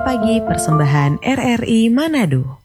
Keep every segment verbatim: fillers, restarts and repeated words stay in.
Pagi persembahan R R I Manado.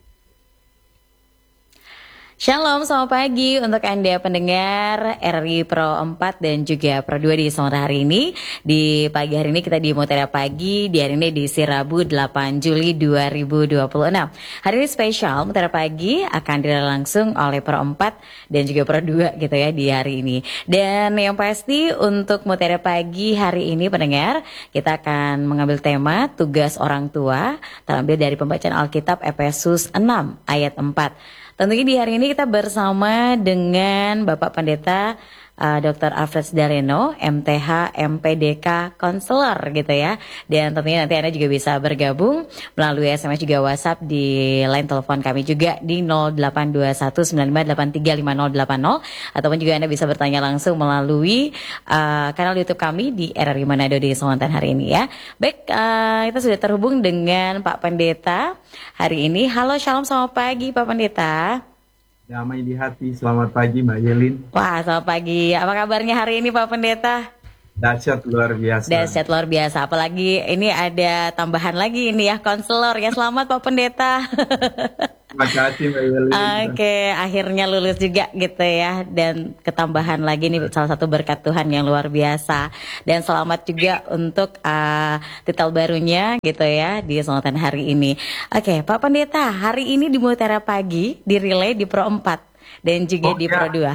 Shalom, selamat pagi untuk Anda pendengar R R I Pro empat dan juga Pro dua di sore hari ini. Di pagi hari ini kita di Mutiara Pagi, di hari ini di Rabu delapan Juli dua ribu dua puluh enam. Hari ini spesial Mutiara Pagi akan dirilis langsung oleh Pro empat dan juga Pro dua gitu ya di hari ini. Dan yang pasti untuk Mutiara Pagi hari ini pendengar, kita akan mengambil tema tugas orang tua, terambil dari pembacaan Alkitab Efesus enam ayat empat. Tentunya di hari ini kita bersama dengan Bapak Pendeta uh, dokter Alfred Dareno, M T H, M P D K, konselor gitu ya. Dan tentunya nanti Anda juga bisa bergabung melalui S M S juga WhatsApp di line telepon kami juga di nol delapan dua satu sembilan lima delapan tiga lima nol delapan nol. Ataupun juga Anda bisa bertanya langsung melalui uh, kanal YouTube kami di R R I Manado di Selatan hari ini ya. Baik, uh, kita sudah terhubung dengan Pak Pendeta hari ini. Halo, shalom, selamat pagi Pak Pendeta. Damai di hati, selamat pagi Mbak Yelin. Wah, selamat pagi. Apa kabarnya hari ini Pak Pendeta? Dahsyat luar biasa. Dahsyat luar biasa. Apalagi ini ada tambahan lagi ini ya, konselor ya. Selamat Pak Pendeta. Terima kasih Mbak Yelin. Oke, akhirnya lulus juga gitu ya. Dan ketambahan lagi nih salah satu berkat Tuhan yang luar biasa. Dan selamat juga untuk uh, titel barunya gitu ya di Selatan hari ini. Oke, Pak Pendeta, hari ini di Mutiara Pagi di relay di Pro empat dan juga oh, di ya. Pro dua.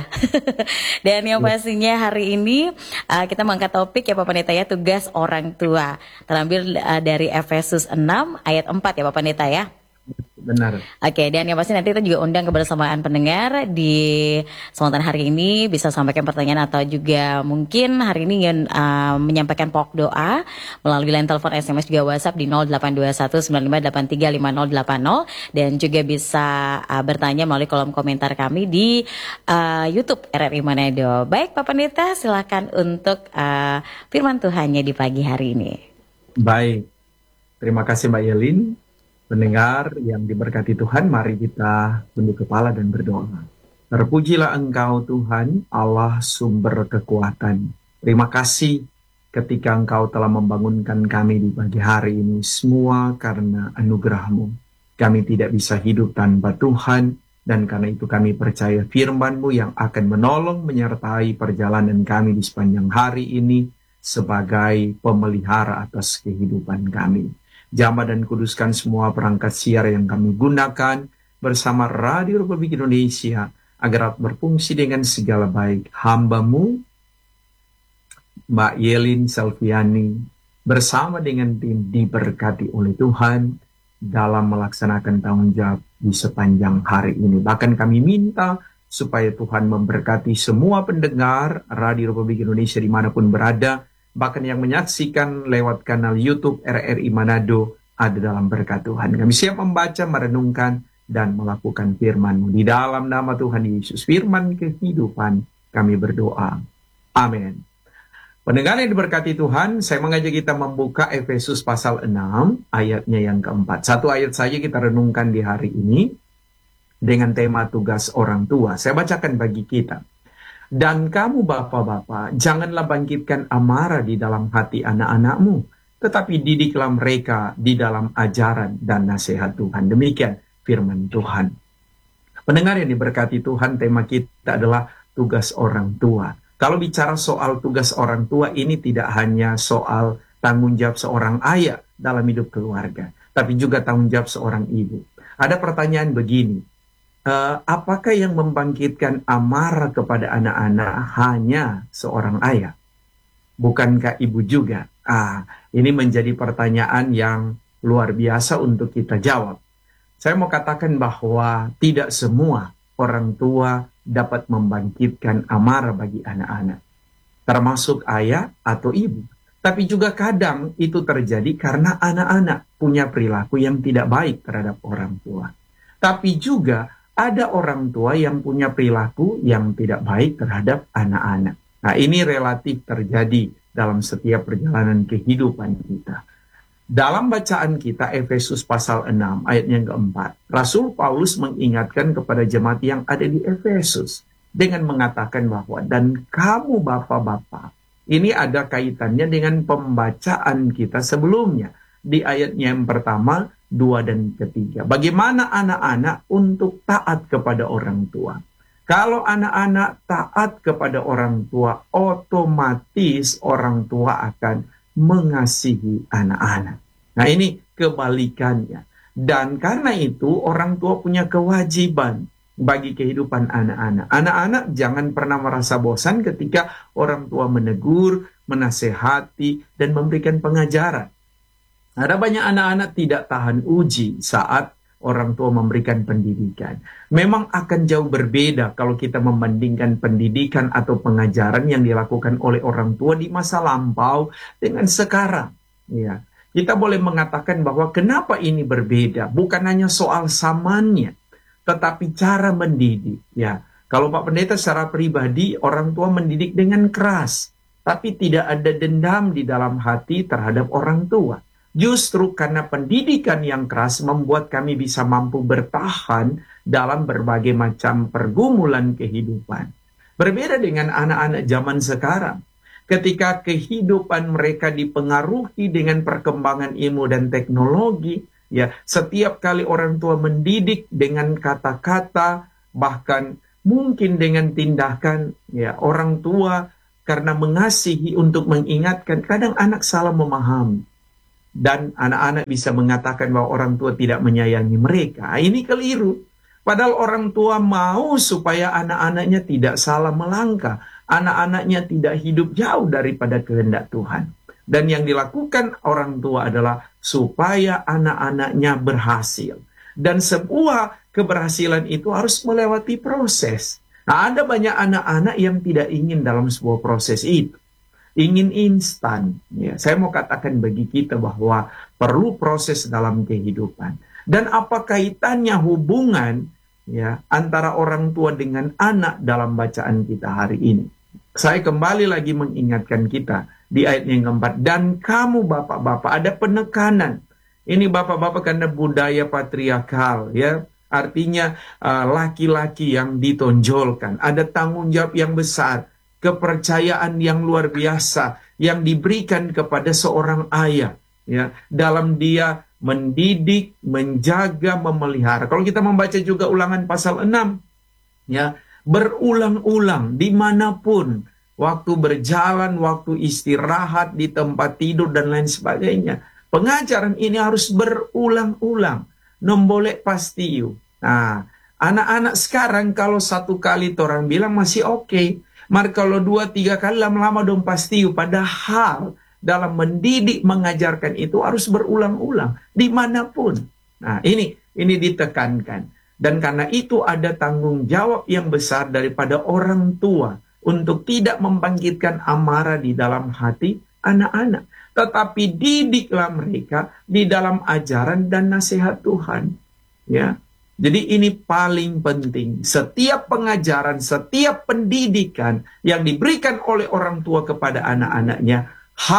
Dan yang pastinya hari ini uh, kita mengangkat topik ya Pak Pendeta ya, tugas orang tua. Terambil uh, dari Efesus enam ayat empat ya Pak Pendeta ya. Benar. Oke, dan yang pasti nanti kita juga undang kebersamaan pendengar di Selatan hari ini, bisa sampaikan pertanyaan atau juga mungkin hari ini ingin uh, menyampaikan pokok doa melalui line telepon, S M S juga WhatsApp di nol delapan dua satu sembilan lima delapan tiga lima nol delapan nol dan juga bisa uh, bertanya melalui kolom komentar kami di uh, YouTube R R I Manado. Baik Pak Pendeta, silakan untuk uh, firman Tuhannya di pagi hari ini. Baik, terima kasih Mbak Yelin. Pendengar yang diberkati Tuhan, mari kita tunduk kepala dan berdoa. Terpujilah Engkau Tuhan, Allah sumber kekuatan. Terima kasih ketika Engkau telah membangunkan kami di pagi hari ini, semua karena anugerah-Mu. Kami tidak bisa hidup tanpa Tuhan, dan karena itu kami percaya firman-Mu yang akan menolong menyertai perjalanan kami di sepanjang hari ini sebagai pemelihara atas kehidupan kami. Jamah dan kuduskan semua perangkat siar yang kami gunakan bersama Radio Republik Indonesia agar berfungsi dengan segala baik. Hamba-Mu, Mbak Yelin Selviani, bersama dengan tim diberkati oleh Tuhan dalam melaksanakan tanggung jawab di sepanjang hari ini. Bahkan kami minta supaya Tuhan memberkati semua pendengar Radio Republik Indonesia dimanapun berada, bahkan yang menyaksikan lewat kanal YouTube R R I Manado ada dalam berkat Tuhan. Kami siap membaca, merenungkan, dan melakukan firman-Mu. Di dalam nama Tuhan Yesus, firman kehidupan, kami berdoa. Amin. Pendengar yang diberkati Tuhan, saya mengajak kita membuka Efesus pasal enam, ayatnya yang keempat. Satu ayat saja kita renungkan di hari ini, dengan tema tugas orang tua. Saya bacakan bagi kita. Dan kamu bapak-bapak, janganlah bangkitkan amarah di dalam hati anak-anakmu, tetapi didiklah mereka di dalam ajaran dan nasihat Tuhan. Demikian firman Tuhan. Pendengar yang diberkati Tuhan, tema kita adalah tugas orang tua. Kalau bicara soal tugas orang tua, ini tidak hanya soal tanggung jawab seorang ayah dalam hidup keluarga, tapi juga tanggung jawab seorang ibu. Ada pertanyaan begini, Uh, apakah yang membangkitkan amarah kepada anak-anak hanya seorang ayah? Bukankah ibu juga? Ah, ini menjadi pertanyaan yang luar biasa untuk kita jawab. Saya mau katakan bahwa tidak semua orang tua dapat membangkitkan amarah bagi anak-anak, termasuk ayah atau ibu. Tapi juga kadang itu terjadi karena anak-anak punya perilaku yang tidak baik terhadap orang tua. Tapi juga ada orang tua yang punya perilaku yang tidak baik terhadap anak-anak. Nah, ini relatif terjadi dalam setiap perjalanan kehidupan kita. Dalam bacaan kita, Efesus pasal enam, ayat yang keempat, Rasul Paulus mengingatkan kepada jemaat yang ada di Efesus dengan mengatakan bahwa, dan kamu bapak-bapak, ini ada kaitannya dengan pembacaan kita sebelumnya. di ayatnya yang pertama, dua, dan ketiga. Bagaimana anak-anak untuk taat kepada orang tua? Kalau anak-anak taat kepada orang tua, otomatis orang tua akan mengasihi anak-anak. Nah, ini kebalikannya. Dan karena itu orang tua punya kewajiban bagi kehidupan anak-anak. Anak-anak jangan pernah merasa bosan ketika orang tua menegur, menasehati, dan memberikan pengajaran. Ada banyak anak-anak tidak tahan uji saat orang tua memberikan pendidikan. Memang akan jauh berbeda kalau kita membandingkan pendidikan atau pengajaran yang dilakukan oleh orang tua di masa lampau dengan sekarang. Ya, kita boleh mengatakan bahwa kenapa ini berbeda, bukan hanya soal zamannya, tetapi cara mendidik. Ya, kalau Pak Pendeta secara pribadi, orang tua mendidik dengan keras, tapi tidak ada dendam di dalam hati terhadap orang tua. Justru karena pendidikan yang keras membuat kami bisa mampu bertahan dalam berbagai macam pergumulan kehidupan. Berbeda dengan anak-anak zaman sekarang. Ketika kehidupan mereka dipengaruhi dengan perkembangan ilmu dan teknologi, ya, setiap kali orang tua mendidik dengan kata-kata, bahkan mungkin dengan tindakan, ya, orang tua karena mengasihi untuk mengingatkan, kadang anak salah memahami. Dan anak-anak bisa mengatakan bahwa orang tua tidak menyayangi mereka. Ini keliru. Padahal orang tua mau supaya anak-anaknya tidak salah melangkah. Anak-anaknya tidak hidup jauh daripada kehendak Tuhan. Dan yang dilakukan orang tua adalah supaya anak-anaknya berhasil. Dan sebuah keberhasilan itu harus melewati proses. Nah, ada banyak anak-anak yang tidak ingin dalam sebuah proses itu. Ingin instan. Ya, saya mau katakan bagi kita bahwa perlu proses dalam kehidupan. Dan apa kaitannya hubungan, ya, antara orang tua dengan anak dalam bacaan kita hari ini? Saya kembali lagi mengingatkan kita di ayat yang keempat. Dan kamu bapak-bapak, ada penekanan. Ini bapak-bapak karena budaya patriarkal, ya. Artinya uh, laki-laki yang ditonjolkan. Ada tanggung jawab yang besar. Kepercayaan yang luar biasa yang diberikan kepada seorang ayah, ya, dalam dia mendidik, menjaga, memelihara. Kalau kita membaca juga Ulangan pasal enam, ya, berulang-ulang dimanapun, waktu berjalan, waktu istirahat, di tempat tidur dan lain sebagainya. Pengajaran ini harus berulang-ulang, nombolek pastiu. Nah, anak-anak sekarang kalau satu kali orang bilang masih oke. Okay. Maka kalau dua, tiga kali lama-lama dong pasti. Padahal dalam mendidik, mengajarkan itu harus berulang-ulang. Dimanapun. Nah, ini ini ditekankan. Dan karena itu ada tanggung jawab yang besar daripada orang tua. Untuk tidak membangkitkan amarah di dalam hati anak-anak. Tetapi didiklah mereka di dalam ajaran dan nasihat Tuhan. Ya. Jadi ini paling penting. Setiap pengajaran, setiap pendidikan yang diberikan oleh orang tua kepada anak-anaknya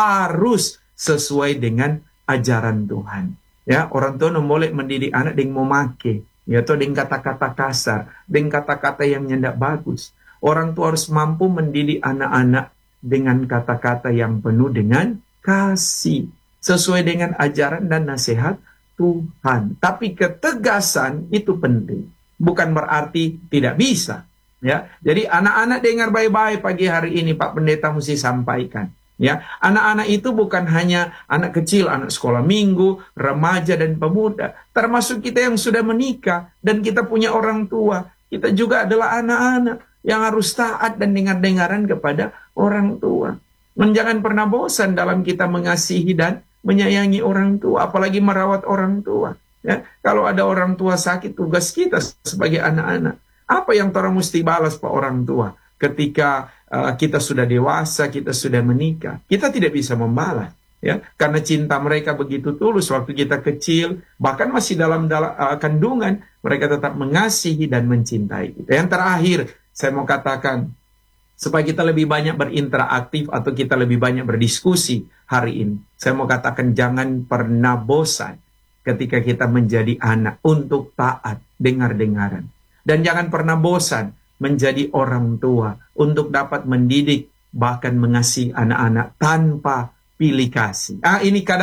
harus sesuai dengan ajaran Tuhan. Ya, orang tua boleh mendidik anak dengan memake, ya, atau dengan kata-kata kasar, dengan kata-kata yang nyendak bagus. Orang tua harus mampu mendidik anak-anak dengan kata-kata yang penuh dengan kasih, sesuai dengan ajaran dan nasihat Tuhan. Tapi ketegasan itu penting. Bukan berarti tidak bisa. Ya, jadi anak-anak dengar baik-baik pagi hari ini Pak Pendeta mesti sampaikan. Ya, anak-anak itu bukan hanya anak kecil, anak sekolah minggu, remaja dan pemuda. Termasuk kita yang sudah menikah dan kita punya orang tua. Kita juga adalah anak-anak yang harus taat dan dengar-dengaran kepada orang tua. Dan jangan pernah bosan dalam kita mengasihi dan menyayangi orang tua, apalagi merawat orang tua. Ya, kalau ada orang tua sakit, tugas kita sebagai anak-anak. Apa yang orang mesti balas Pak orang tua? Ketika uh, kita sudah dewasa, kita sudah menikah, kita tidak bisa membalas. Ya, karena cinta mereka begitu tulus waktu kita kecil, bahkan masih dalam, dalam uh, kandungan, mereka tetap mengasihi dan mencintai kita. Yang terakhir, saya mau katakan, supaya kita lebih banyak berinteraktif atau kita lebih banyak berdiskusi hari ini. Saya mau katakan jangan pernah bosan ketika kita menjadi anak untuk taat, dengar-dengaran. Dan jangan pernah bosan menjadi orang tua untuk dapat mendidik, bahkan mengasihi anak-anak tanpa pilih kasih. Ah, ini kadang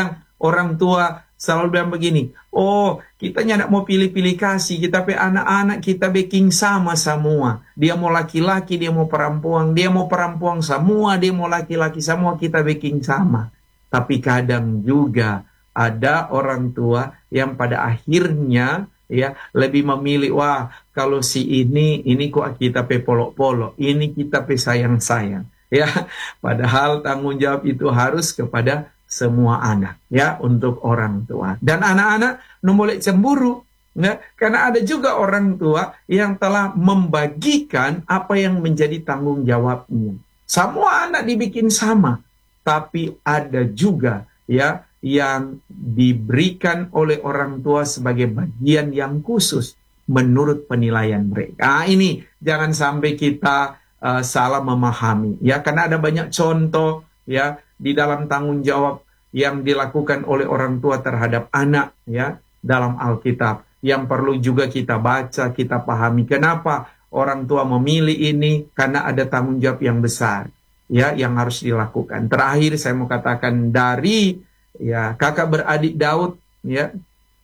orang tua selalu bilang begini, oh kita nyak mau pilih-pilih kasih, kita pe anak-anak kita baking sama semua. Dia mau laki-laki, dia mau perempuan, dia mau perempuan semua, dia mau laki-laki semua, kita baking sama. Tapi kadang juga ada orang tua yang pada akhirnya ya lebih memilih, wah kalau si ini, ini kok kita pe polok-polok, ini kita pe sayang-sayang. Ya, padahal tanggung jawab itu harus kepada semua anak, ya, untuk orang tua. Dan anak-anak nomolek cemburu, ya, karena ada juga orang tua yang telah membagikan apa yang menjadi tanggung jawabnya. Semua anak dibikin sama, tapi ada juga, ya, yang diberikan oleh orang tua sebagai bagian yang khusus menurut penilaian mereka. Nah, ini jangan sampai kita uh, salah memahami, ya, karena ada banyak contoh, ya, di dalam tanggung jawab yang dilakukan oleh orang tua terhadap anak, ya, dalam Alkitab yang perlu juga kita baca, kita pahami. Kenapa orang tua memilih ini? Karena ada tanggung jawab yang besar, ya, yang harus dilakukan. Terakhir saya mau katakan dari, ya, kakak beradik Daud, ya,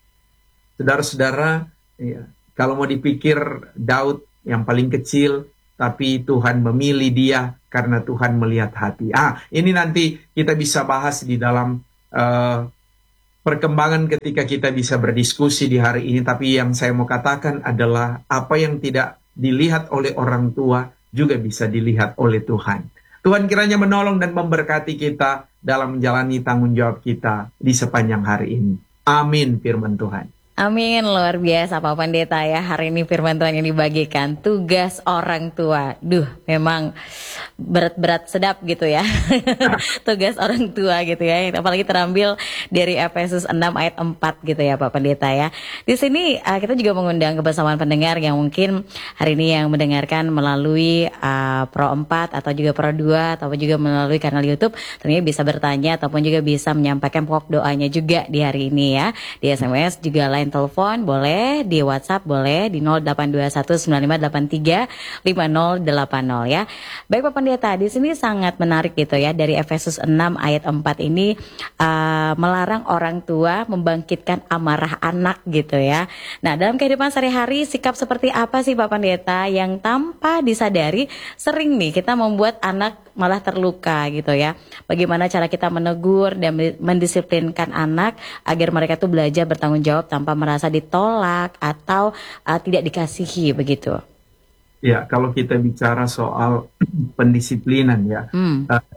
saudara-saudara, ya, kalau mau dipikir Daud yang paling kecil, tapi Tuhan memilih dia karena Tuhan melihat hati. Ah, ini nanti kita bisa bahas di dalam uh, perkembangan ketika kita bisa berdiskusi di hari ini. Tapi yang saya mau katakan adalah apa yang tidak dilihat oleh orang tua juga bisa dilihat oleh Tuhan. Tuhan kiranya menolong dan memberkati kita dalam menjalani tanggung jawab kita di sepanjang hari ini. Amin, firman Tuhan. Amin, luar biasa Pak Pendeta ya. Hari ini firman Tuhan yang dibagikan, tugas orang tua. Duh, memang berat-berat sedap gitu ya. Tugas orang tua gitu ya. Apalagi terambil dari Efesus enam ayat empat gitu ya Pak Pendeta ya. Di sini uh, kita juga mengundang kebersamaan pendengar yang mungkin hari ini yang mendengarkan melalui uh, Pro empat atau juga Pro dua atau juga melalui kanal YouTube. Tentunya bisa bertanya ataupun juga bisa menyampaikan pokok doanya juga di hari ini ya. Di S M S juga lain telepon boleh, di WhatsApp boleh di nol delapan dua satu sembilan lima delapan tiga lima nol delapan nol ya. Baik Pak Pendeta, di sini sangat menarik gitu ya, dari Efesus enam ayat empat ini uh, melarang orang tua membangkitkan amarah anak gitu ya. Nah, dalam kehidupan sehari-hari sikap seperti apa sih Pak Pendeta yang tanpa disadari sering nih kita membuat anak malah terluka gitu ya. Bagaimana cara kita menegur dan mendisiplinkan anak agar mereka tuh belajar bertanggung jawab tanpa merasa ditolak atau uh, tidak dikasihi begitu. Ya, kalau kita bicara soal pendisiplinan ya, hmm. uh,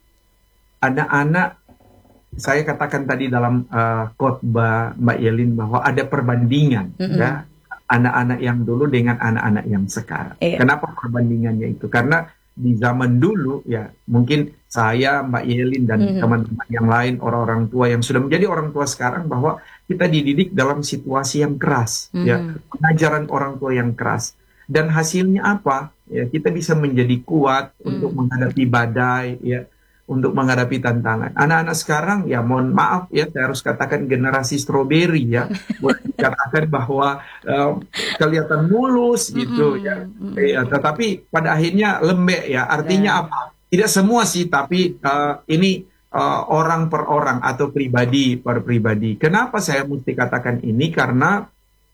anak-anak, saya katakan tadi dalam uh, khotbah Mbak Yelin bahwa ada perbandingan mm-hmm. ya, anak-anak yang dulu dengan anak-anak yang sekarang. Iya. Kenapa perbandingannya itu? Karena di zaman dulu ya, mungkin saya, Mbak Yelin dan mm-hmm. teman-teman yang lain, orang-orang tua yang sudah menjadi orang tua sekarang, bahwa kita dididik dalam situasi yang keras, mm-hmm. ya, pengajaran orang tua yang keras. Dan hasilnya apa? Ya, kita bisa menjadi kuat mm. untuk menghadapi badai, ya, untuk menghadapi tantangan. Anak-anak sekarang, ya mohon maaf ya, saya harus katakan generasi stroberi ya, boleh dikatakan bahwa uh, kelihatan mulus gitu mm-hmm. ya. ya, tetapi pada akhirnya lembek ya. Artinya yeah. apa? Tidak semua sih, tapi uh, ini uh, orang per orang atau pribadi per pribadi. Kenapa saya mesti katakan ini? Karena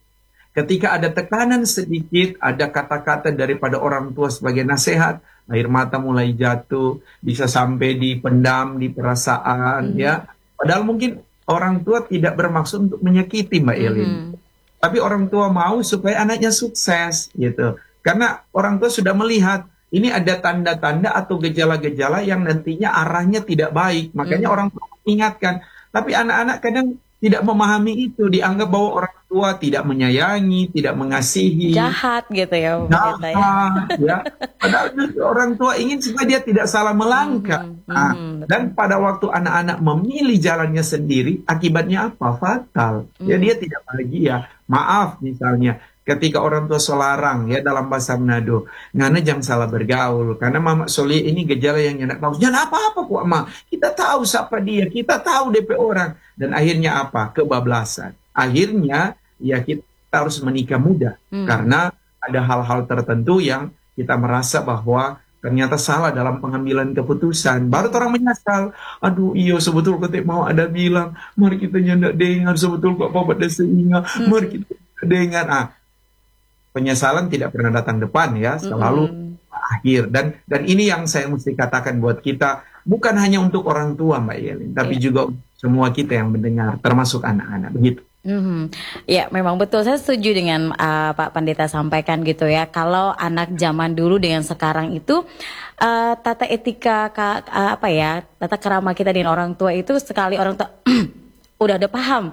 ketika ada tekanan sedikit, ada kata-kata daripada orang tua sebagai nasihat, air mata mulai jatuh, bisa sampai dipendam di perasaan, mm. ya. Padahal mungkin orang tua tidak bermaksud untuk menyakiti Mbak Elin. Mm. Tapi orang tua mau supaya anaknya sukses, gitu. Karena orang tua sudah melihat, ini ada tanda-tanda atau gejala-gejala yang nantinya arahnya tidak baik. Makanya mm. orang tua mengingatkan. Tapi anak-anak kadang tidak memahami itu, dianggap bahwa orang tua tidak menyayangi, tidak mengasihi, jahat gitu ya, jahat, ya. Padahal orang tua ingin supaya dia tidak salah melangkah. Mm-hmm, nah, mm-hmm, dan pada waktu anak-anak memilih jalannya sendiri, akibatnya apa? Fatal. Mm-hmm. Ya, dia tidak bahagia. Maaf misalnya, ketika orang tua selarang ya dalam bahasa Manado, ngana jangan salah bergaul karena Mama Soli ini gejala yang nyenak tahu. Jangan apa-apa kok Ma, kita tahu siapa dia, kita tahu D P orang. Dan akhirnya apa? Kebablasan. Akhirnya ya kita harus menikah muda hmm. karena ada hal-hal tertentu yang kita merasa bahwa ternyata salah dalam pengambilan keputusan. Baru orang menyesal. Aduh iyo sebetul ketik mau ada bilang, mari kita nyandak dengar sebetul kok bapak ada seingat, mari kita dengar. Ah, penyesalan tidak pernah datang depan ya, selalu Mm-mm. akhir. Dan dan ini yang saya mesti katakan buat kita, bukan hanya untuk orang tua Mbak Yelin, tapi Iya. juga untuk semua kita yang mendengar, termasuk anak-anak. Begitu. Mhm. Ya, memang betul. Saya setuju dengan uh, Pak Pendeta sampaikan gitu ya. Kalau anak zaman dulu dengan sekarang itu uh, tata etika ka- uh, apa ya, tata kerama kita dengan orang tua itu sekali orang tua udah udah paham.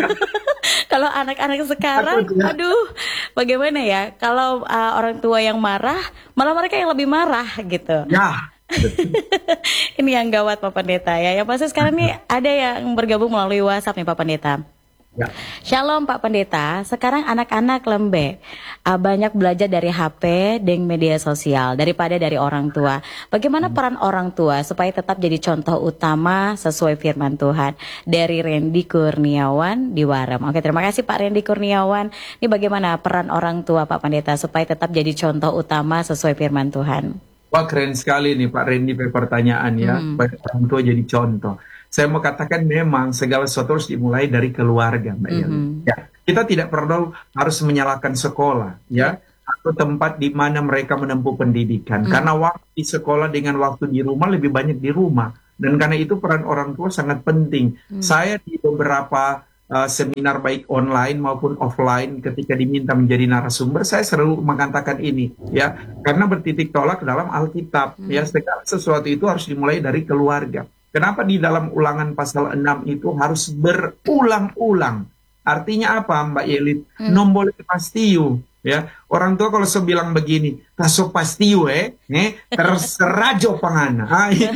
Kalau anak-anak sekarang, Takut ya. aduh, bagaimana ya? Kalau uh, orang tua yang marah, malah mereka yang lebih marah gitu. Ya, betul. Ini yang gawat Pak Pendeta ya. Yang pasti sekarang nih ada yang bergabung melalui WhatsApp nih Pak Pendeta. Ya. Shalom Pak Pendeta, sekarang anak-anak lembek uh, banyak belajar dari H P dan media sosial daripada dari orang tua. Bagaimana peran orang tua supaya tetap jadi contoh utama sesuai firman Tuhan? Dari Randy Kurniawan di Warem. Oke, terima kasih Pak Randy Kurniawan. Ini bagaimana peran orang tua Pak Pendeta supaya tetap jadi contoh utama sesuai firman Tuhan? Wah keren sekali nih Pak Randy pertanyaan ya, Hmm. supaya orang tua jadi contoh. Saya mau katakan memang segala sesuatu harus dimulai dari keluarga, Mbak Yeli. Mhm. Ya, kita tidak perlu harus menyalahkan sekolah, ya, atau tempat di mana mereka menempuh pendidikan. Mhm. Karena waktu di sekolah dengan waktu di rumah lebih banyak di rumah, dan karena itu peran orang tua sangat penting. Mhm. Saya di beberapa uh, seminar baik online maupun offline, ketika diminta menjadi narasumber, saya selalu mengatakan ini, ya, karena bertitik tolak dalam Alkitab, Mhm. ya, segala sesuatu itu harus dimulai dari keluarga. Kenapa di dalam Ulangan pasal enam itu harus berulang-ulang? Artinya apa, Mbak Yelit? Hmm. Non boleh pastiu, ya. Orang tua kalau saya bilang begini, taso pastiu eh, eh terserah jo pangana. Ah, ini,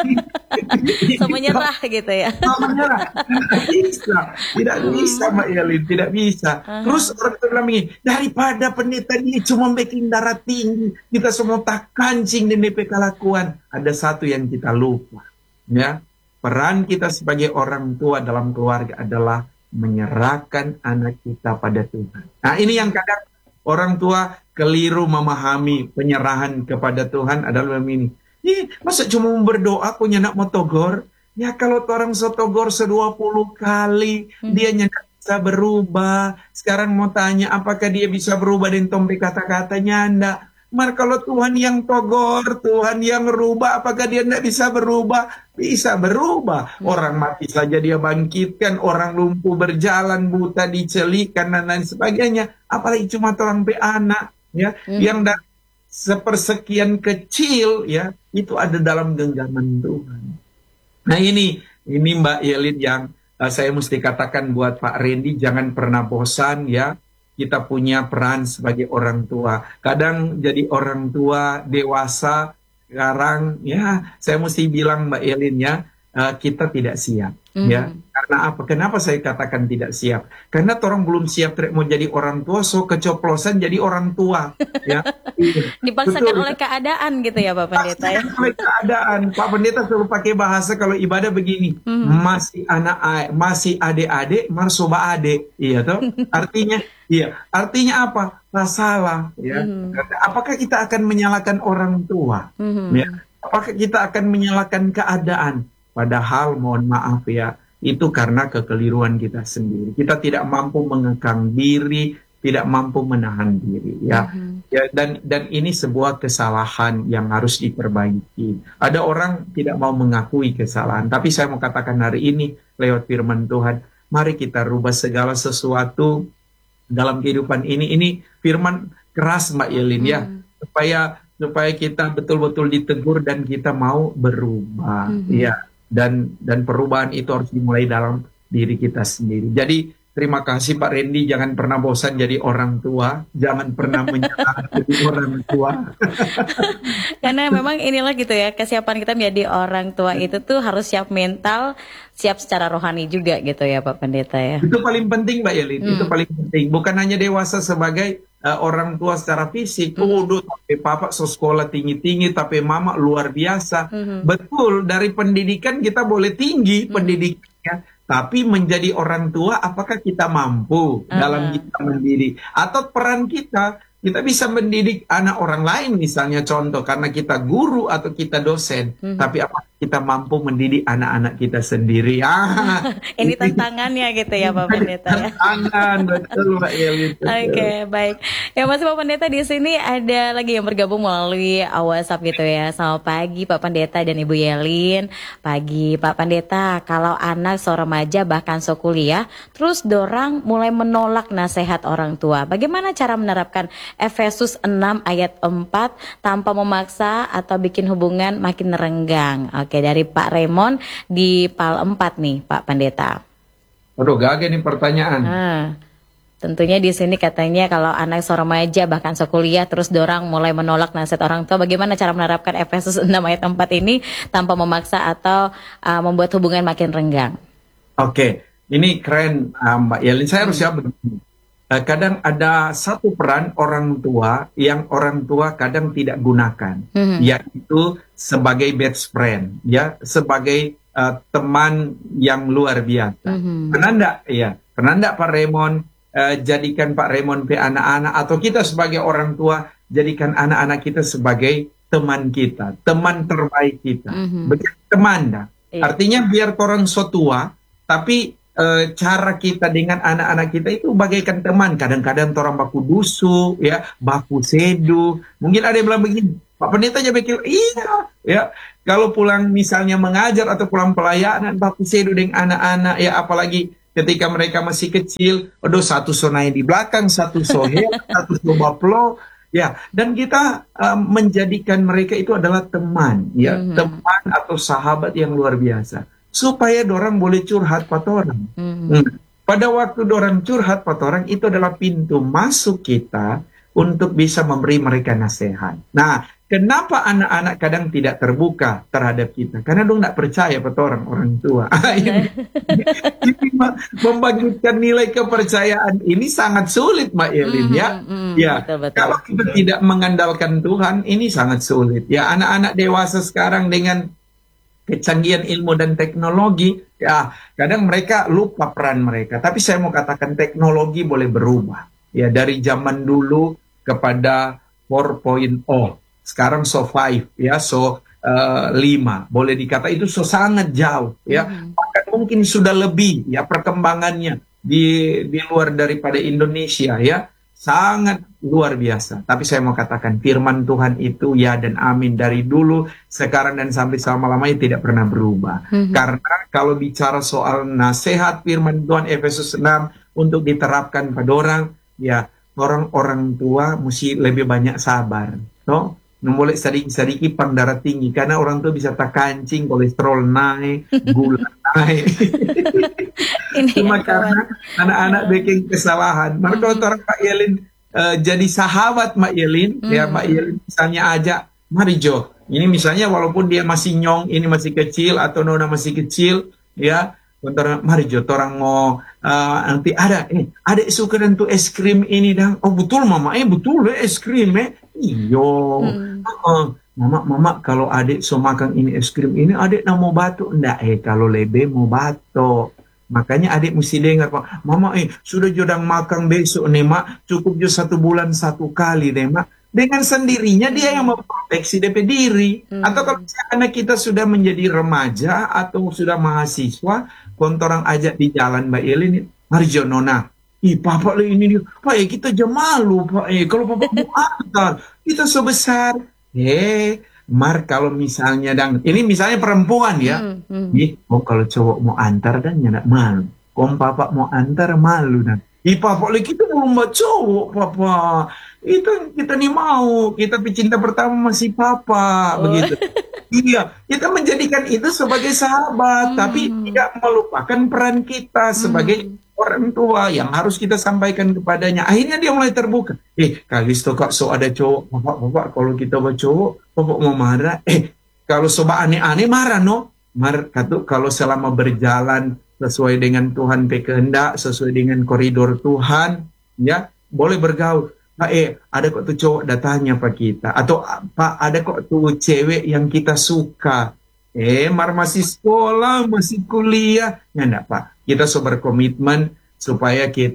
ini, So menyerah gitu ya. Oh, menyerah. Tidak bisa, tidak bisa Mbak Yelit, tidak bisa. Terus orang itu bilang begini, daripada pendeta ini cuma bikin darah tinggi, kita semua tak kancing dan D P kelakuan. Ada satu yang kita lupa. Ya, peran kita sebagai orang tua dalam keluarga adalah menyerahkan anak kita pada Tuhan. Nah, ini yang kadang orang tua keliru memahami penyerahan kepada Tuhan adalah begini. Ih, masa cuma berdoa punya anak mau togor? Ya kalau orang sotogor sedua puluh kali, Hmm. dia nggak bisa berubah. Sekarang mau tanya apakah dia bisa berubah dan tombe kata-katanya? Enggak. Mar kalau Tuhan yang togor, Tuhan yang rubah, apakah dia tidak bisa berubah? Bisa berubah. Orang mati saja dia bangkitkan, orang lumpuh berjalan, buta dicelikan dan lain sebagainya. Apalagi cuma orang be anak, ya, Hmm. yang dari sepersekian kecil, ya, itu ada dalam genggaman Tuhan. Nah ini, ini Mbak Yelin yang uh, saya mesti katakan buat Pak Randy, jangan pernah bosan ya. Kita punya peran sebagai orang tua. Kadang jadi orang tua dewasa sekarang ya saya mesti bilang Mbak Yelin ya uh, kita tidak siap Mhm. ya. Karena apa? Kenapa saya katakan tidak siap? Karena orang belum siap mau jadi orang tua, so kecoplosan jadi orang tua ya. Dipaksakan Betul. oleh keadaan gitu ya Pak Pendeta ya. Oleh keadaan. Pak Pendeta selalu pakai bahasa kalau ibadah begini, Hmm. masih anak a- masih adik-adik, marsoba adik, iya toh? Artinya, iya. Artinya apa? Tak salah, ya. Hmm. Apakah kita akan menyalahkan orang tua? Mhm. Ya. Apakah kita akan menyalahkan keadaan? Padahal mohon maaf ya, itu karena kekeliruan kita sendiri. Kita tidak mampu mengekang diri, tidak mampu menahan diri, ya. Mhm. Ya, dan dan ini sebuah kesalahan yang harus diperbaiki. Ada orang tidak mau mengakui kesalahan, tapi saya mau katakan hari ini lewat firman Tuhan, mari kita rubah segala sesuatu dalam kehidupan ini. Ini firman keras Mbak Yelin ya, Hmm. supaya supaya kita betul-betul ditegur dan kita mau berubah, Mhm. ya. Dan dan perubahan itu harus dimulai dalam diri kita sendiri. Jadi terima kasih Pak Randy, jangan pernah bosan jadi orang tua, jangan pernah menyerah jadi orang tua. Karena memang inilah gitu ya, kesiapan kita menjadi orang tua itu tuh harus siap mental, siap secara rohani juga gitu ya Pak Pendeta ya. Itu paling penting Mbak Yelin, Hmm. itu paling penting. Bukan hanya dewasa sebagai uh, orang tua secara fisik. Hmm. Oh, duh, tapi papa so sekolah tinggi-tinggi, tapi mama luar biasa. Mhm. Betul, dari pendidikan kita boleh tinggi Hmm. pendidikannya, tapi menjadi orang tua apakah kita mampu Ah. dalam kita mendidik? Atau peran kita kita bisa mendidik anak orang lain, misalnya contoh karena kita guru atau kita dosen, Mhm. tapi apa kita mampu mendidik anak-anak kita sendiri? Ah, Ini tantangannya gitu ya Pak Pendeta ya. tantangan, betul Mbak Yeli. betul. Oke, baik. Ya masih Pak Pendeta, di sini ada lagi yang bergabung melalui WhatsApp gitu ya. Selamat pagi Pak Pendeta dan Ibu Yelin. Pagi Pak Pendeta, kalau anak seorang remaja bahkan sekuliah, terus dorang mulai menolak nasihat orang tua. Bagaimana cara menerapkan Efesus enam ayat empat tanpa memaksa atau bikin hubungan makin renggang? Oke, dari Pak Raymond di Pal empat nih Pak Pendeta. Aduh, gagah nih pertanyaan. Nah, tentunya di sini katanya kalau anak seorang remaja bahkan sekuliah terus dorang mulai menolak nasihat orang tua, bagaimana cara menerapkan Efesus enam ayat empat ini tanpa memaksa atau uh, membuat hubungan makin renggang? Oke, ini keren uh, Mbak Yelin. Saya harus jawab begini. Uh, kadang ada satu peran orang tua yang orang tua kadang tidak gunakan, Mhm. yaitu sebagai best friend, ya, sebagai uh, teman yang luar biasa. Mhm. Pernah enggak, ya, pernah enggak Pak Raymond uh, jadikan Pak Raymond pe anak-anak atau kita sebagai orang tua jadikan anak-anak kita sebagai teman kita, teman terbaik kita. Mhm. Begitu teman dah. Iya. Artinya biar orang so tua, tapi eh, cara kita dengan anak-anak kita itu bagaikan teman. Kadang-kadang orang baku dusu, ya, baku sedu. Mungkin ada yang bilang begini, Pak Pendeta aja pikir, iya, ya. Kalau pulang misalnya mengajar atau pulang pelayanan, baku sedu dengan anak-anak, ya, apalagi ketika mereka masih kecil, aduh satu sonai di belakang, satu sohe, satu sobaplo, ya. Dan kita eh, menjadikan mereka itu adalah teman, ya, Mhm. teman atau sahabat yang luar biasa. Supaya dorang boleh curhat pada orang. Mhm. Hmm. Pada waktu dorang curhat pada orang, itu adalah pintu masuk kita untuk bisa memberi mereka nasihat. Nah, kenapa anak-anak kadang tidak terbuka terhadap kita? Karena dong tidak percaya pada orang orang tua. Ini, ini mem- membangkitkan nilai kepercayaan ini sangat sulit, Mbak Yelin, ya. Mhm, mhm, Ya, betul, betul. kalau kita tidak mengandalkan Tuhan, ini sangat sulit. Ya, anak-anak dewasa sekarang dengan kecanggihan ilmu dan teknologi, ya kadang mereka lupa peran mereka. Tapi saya mau katakan teknologi boleh berubah. Ya, dari zaman dulu kepada empat titik nol. Sekarang so lima, ya, so uh, lima. Boleh dikata itu so sangat jauh, ya. Mhm. Bahkan mungkin sudah lebih, ya, perkembangannya di di luar daripada Indonesia, ya. Sangat luar biasa. Tapi saya mau katakan firman Tuhan itu ya dan amin dari dulu, sekarang dan sampai selama-lamanya tidak pernah berubah. Mhm. Karena kalau bicara soal nasihat firman Tuhan Efesus enam untuk diterapkan pada orang, ya orang-orang tua mesti lebih banyak sabar. No? Mulai sedikit-sedikit pang darah tinggi. Karena orang tua bisa tak kancing, kolesterol naik, gula naik. Ini Cuma yang karena kawan. anak-anak bikin kesalahan. Maka kalau orang Pak Yelin eh, jadi sahabat Mbak Yelin, ya Hmm. Mbak Yelin misalnya ajak, mari Jo. Ini misalnya walaupun dia masih nyong, ini masih kecil atau Nona masih kecil, ya. Bentar, mari Jo, orang mau eh, nanti ada, eh, adek suka dan tuh es krim ini dang. Oh betul Mama, eh betul eh es krim eh. Iyo. Hmm. Heeh. Mama, mama kalau adik so makan ini es krim ini, adik nak mau batuk enggak? Eh kalau lebe mau batuk. Makanya adik mesti dengar Pak, Mama eh sudah jodang makan besok nih Mak, cukup jo satu bulan satu kali deh Mak. Dengan sendirinya dia yang memproteksi D P diri. Hmm. Atau kalau anak kita sudah menjadi remaja atau sudah mahasiswa, kontorang ajak di jalan Mbak Yelin, mari jo Nona. Ih papa lah ini dia, Pak eh kita aja malu Pak eh kalau papa mau antar, kita sebesar. Eh, Mar kalau misalnya dang, ini misalnya perempuan ya. Hmm, hmm. Ih, oh kalau cowok mau antar dan ya nak malu. Kom papa mau antar malu dan. Ih papa lagi kita belum mau cowok papa. Itu kita nih mau, kita cinta pertama masih papa Oh. begitu. Iya, kita menjadikan itu sebagai sahabat, Hmm. tapi tidak melupakan peran kita sebagai Hmm. orang tua yang harus kita sampaikan kepadanya. Akhirnya dia mulai terbuka. Eh, Kalisto kak, so ada cowok, bapak, bapak, kalau kita bawa cowok, bapak mau marah. Eh, kalau soba aneh-aneh marah, no? Mar, katu, kalau selama berjalan sesuai dengan Tuhan pe kehendak, sesuai dengan koridor Tuhan, ya, boleh bergaul. Pak, eh, ada kok tuh cowok datanya Pak kita. Atau, Pak, ada kok tuh cewek yang kita suka. Eh, Mar masih sekolah, masih kuliah. Ya enggak, Pak. Kita so berkomitmen supaya kita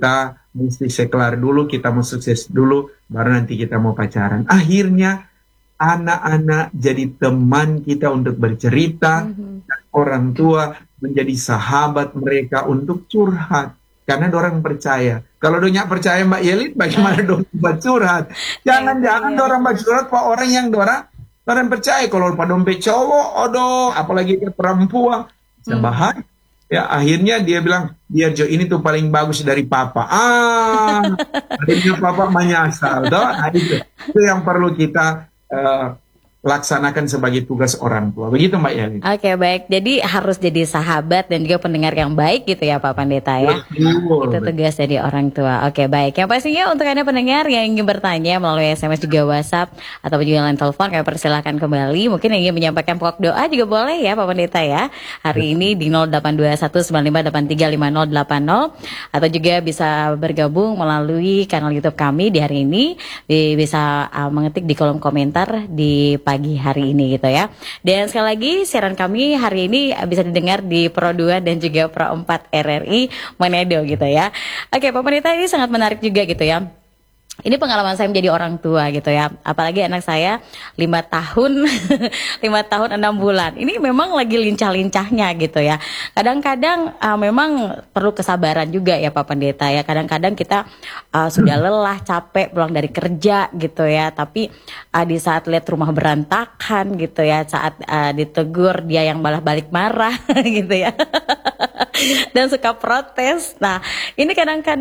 mesti sekelar dulu, kita mau sukses dulu, baru nanti kita mau pacaran. Akhirnya anak-anak jadi teman kita untuk bercerita, Mhm. dan orang tua menjadi sahabat mereka untuk curhat. Karena dorang percaya. Kalau dorang percaya Mbak Yelin, bagaimana dorang buat curhat? Jangan-jangan Iya. dorang buat curhat pak orang yang dorang dorang percaya. Kalau pak dompet cowok, odo, apalagi ke perempuan, bisa Hmm. bahaya. Ya akhirnya dia bilang, biar Jo ini tuh paling bagus dari papa. Ah, akhirnya papa menyasar. Toh? Nah, itu, itu yang perlu kita eh, laksanakan sebagai tugas orang tua. Begitu Mbak Yelin. Oke, baik. Jadi harus jadi sahabat dan juga pendengar yang baik gitu ya Pak Pendeta ya. Betul, Itu betul. tugas dari orang tua. Oke, baik. Yang pastinya untuk Anda pendengar yang ingin bertanya melalui S M S juga WhatsApp atau juga line telepon, kami persilahkan kembali. Mungkin yang ingin menyampaikan pokok doa juga boleh ya Pak Pendeta ya. Hari ini di nol delapan dua satu sembilan lima delapan tiga lima nol delapan nol, atau juga bisa bergabung melalui kanal YouTube kami di hari ini. Di, bisa uh, mengetik di kolom komentar di pagi hari ini gitu ya. Dan sekali lagi siaran kami hari ini bisa didengar di Pro dua dan juga Pro empat R R I Manado gitu ya. Oke, Pak Pendeta, ini sangat menarik juga gitu ya. Ini pengalaman saya menjadi orang tua gitu ya. Apalagi anak saya lima tahun, lima tahun enam bulan. Ini memang lagi lincah-lincahnya gitu ya. Kadang-kadang uh, memang perlu kesabaran juga ya Pak Pendeta ya. Kadang-kadang kita uh, sudah lelah, capek pulang dari kerja gitu ya. Tapi uh, di saat lihat rumah berantakan gitu ya, saat uh, ditegur dia yang malah balik marah gitu ya. Dan suka protes. Nah, ini kadang-kadang